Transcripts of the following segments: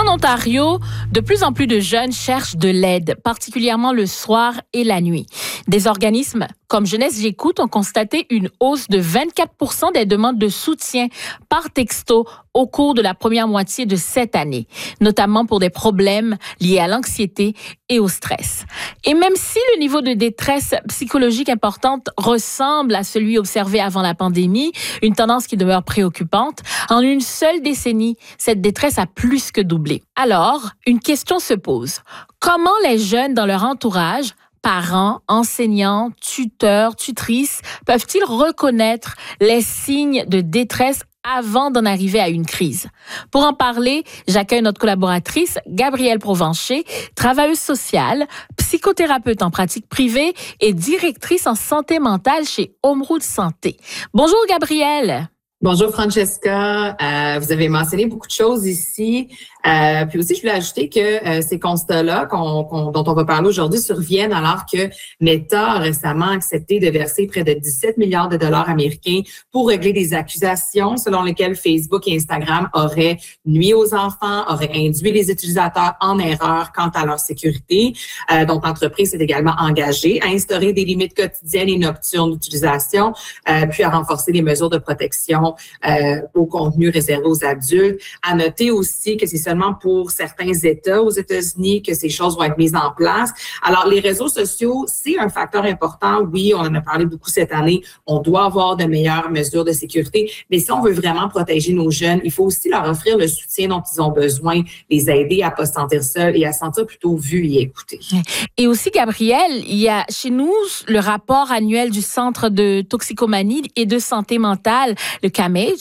En Ontario, de plus en plus de jeunes cherchent de l'aide, particulièrement le soir et la nuit. Des organismes comme Jeunesse J'écoute ont constaté une hausse de 24% des demandes de soutien par texto au cours de la première moitié de cette année, notamment pour des problèmes liés à l'anxiété et au stress. Et même si le niveau de détresse psychologique importante ressemble à celui observé avant la pandémie, une tendance qui demeure préoccupante, en une seule décennie, cette détresse a plus que doublé. Alors, une question se pose. Comment les jeunes dans leur entourage, parents, enseignants, tuteurs, tutrices, peuvent-ils reconnaître les signes de détresse avant d'en arriver à une crise? Pour en parler, j'accueille notre collaboratrice Gabrielle Provencher, travailleuse sociale, psychothérapeute en pratique privée et directrice en santé mentale chez Homeroute Santé. Bonjour Gabrielle. Bonjour Francesca, vous avez mentionné beaucoup de choses ici. Puis aussi, je voulais ajouter que ces constats-là dont on va parler aujourd'hui surviennent alors que Meta a récemment accepté de verser près de 17 milliards de dollars américains pour régler des accusations selon lesquelles Facebook et Instagram auraient nuit aux enfants, auraient induit les utilisateurs en erreur quant à leur sécurité. Donc, l'entreprise s'est également engagée à instaurer des limites quotidiennes et nocturnes d'utilisation, puis à renforcer les mesures de protection au contenu réservé aux adultes. À noter aussi que c'est seulement pour certains États aux États-Unis que ces choses vont être mises en place. Alors, les réseaux sociaux, c'est un facteur important. Oui, on en a parlé beaucoup cette année. On doit avoir de meilleures mesures de sécurité. Mais si on veut vraiment protéger nos jeunes, il faut aussi leur offrir le soutien dont ils ont besoin, les aider à ne pas se sentir seuls et à se sentir plutôt vus et écoutés. Et aussi, Gabrielle, il y a chez nous le rapport annuel du Centre de toxicomanie et de santé mentale, le CAMAGE.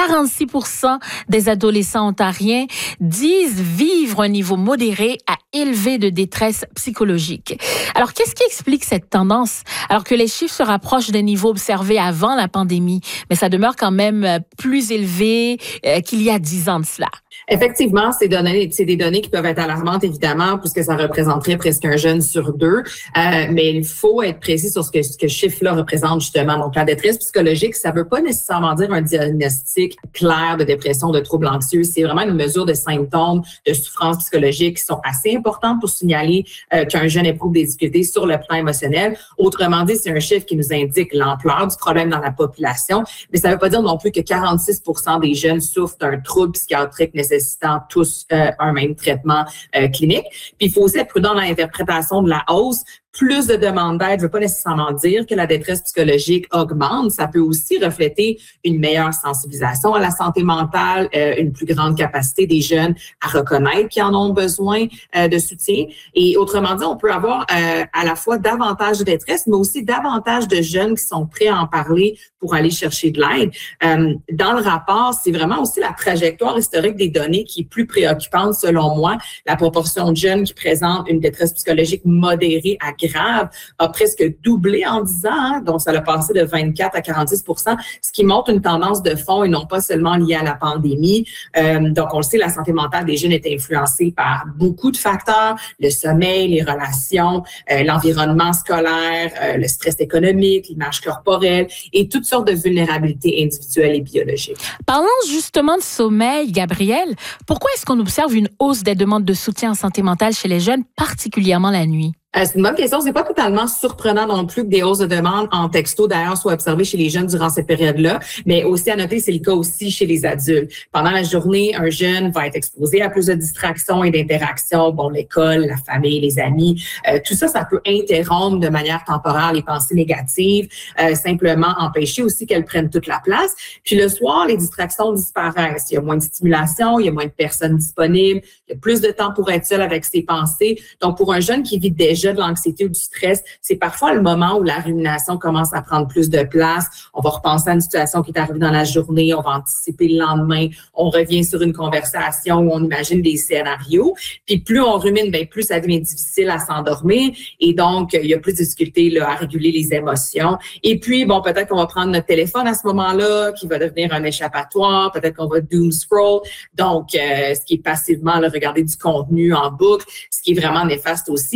46% des adolescents ontariens disent vivre un niveau modéré à élevé de détresse psychologique. Alors, qu'est-ce qui explique cette tendance? Alors que les chiffres se rapprochent des niveaux observés avant la pandémie, mais ça demeure quand même plus élevé qu'il y a 10 ans de cela. Effectivement, c'est des données qui peuvent être alarmantes, évidemment, puisque ça représenterait presque un jeune sur deux. Mais il faut être précis sur ce que ce chiffre-là représente, justement. Donc, la détresse psychologique, ça ne veut pas nécessairement dire un diagnostic clair de dépression, de troubles anxieux. C'est vraiment une mesure de symptômes de souffrance psychologique qui sont assez importantes pour signaler qu'un jeune éprouve des difficultés sur le plan émotionnel. Autrement dit, c'est un chiffre qui nous indique l'ampleur du problème dans la population. Mais ça ne veut pas dire non plus que 46% des jeunes souffrent d'un trouble psychiatrique nécessitant tous un même traitement clinique. Puis il faut aussi être prudent dans l'interprétation de la hausse. Plus de demandes d'aide ne veut pas nécessairement dire que la détresse psychologique augmente. Ça peut aussi refléter une meilleure sensibilisation à la santé mentale, une plus grande capacité des jeunes à reconnaître qu'ils en ont besoin de soutien. Et autrement dit, on peut avoir à la fois davantage de détresse, mais aussi davantage de jeunes qui sont prêts à en parler pour aller chercher de l'aide. Dans le rapport, c'est vraiment aussi la trajectoire historique des données qui est plus préoccupante selon moi. La proportion de jeunes qui présentent une détresse psychologique modérée à grave a presque doublé en 10 ans. Hein? Donc, ça a passé de 24 à 46%, ce qui montre une tendance de fond et non pas seulement liée à la pandémie. Donc, on le sait, la santé mentale des jeunes est influencée par beaucoup de facteurs, le sommeil, les relations, l'environnement scolaire, le stress économique, l'image corporelle et toutes sortes de vulnérabilités individuelles et biologiques. Parlons justement de sommeil, Gabrielle. Pourquoi est-ce qu'on observe une hausse des demandes de soutien en santé mentale chez les jeunes, particulièrement la nuit? C'est une bonne question. C'est pas totalement surprenant non plus que des hausses de demande en texto, d'ailleurs, soient observées chez les jeunes durant cette période-là. Mais aussi à noter, c'est le cas aussi chez les adultes. Pendant la journée, un jeune va être exposé à plus de distractions et d'interactions. Bon, l'école, la famille, les amis, tout ça, ça peut interrompre de manière temporaire les pensées négatives, simplement empêcher aussi qu'elles prennent toute la place. Puis le soir, les distractions disparaissent. Il y a moins de stimulation, il y a moins de personnes disponibles, il y a plus de temps pour être seul avec ses pensées. Donc, pour un jeune qui vit déjà de l'anxiété ou du stress, c'est parfois le moment où la rumination commence à prendre plus de place. On va repenser à une situation qui est arrivée dans la journée, on va anticiper le lendemain, on revient sur une conversation où on imagine des scénarios. Puis plus on rumine, bien plus ça devient difficile à s'endormir et donc il y a plus de difficultés là, à réguler les émotions. Et puis, bon, peut-être qu'on va prendre notre téléphone à ce moment-là, qui va devenir un échappatoire, peut-être qu'on va doom scroll, donc ce qui est passivement là, regarder du contenu en boucle, ce qui est vraiment néfaste aussi.